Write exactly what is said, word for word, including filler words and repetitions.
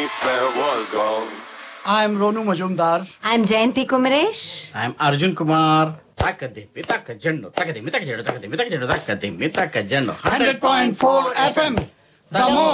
smell was gone. I'm Ronu Majumdar. I'm Jayanti Kumaresh. I'm Arjun Kumar. Takadimi takajendo, takadimi takajendo, takadimi takajendo, takadimi takajendo. one hundred point four F M. The more